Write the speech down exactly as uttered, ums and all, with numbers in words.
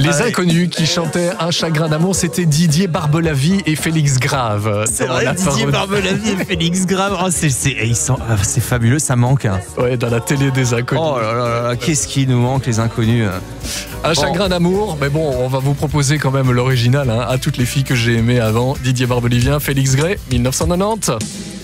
Les Ah ouais. Inconnus qui chantaient Un chagrin d'amour, c'était Didier Barbelavie et Félix Grave. C'est Dans vrai, la Didier parodie. Barbelavie et Félix Grave. Oh, c'est, c'est, ils sont, ah, c'est fabuleux, ça manque. Hein. Ouais, dans la télé des Inconnus. Oh là là là, qu'est-ce qui nous manque, les Inconnus. Un Bon. chagrin d'amour, mais bon, on va vous proposer quand même l'original, hein, à toutes les filles que j'ai aimées avant. Didier Barbelivien, Félix Gray, mille neuf cent quatre-vingt-dix.